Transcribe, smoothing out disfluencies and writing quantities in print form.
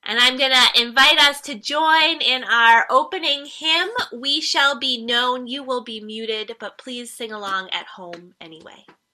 And I'm going to invite us to join in our opening hymn, We Shall Be Known, You Will Be Muted, but please sing along at home anyway.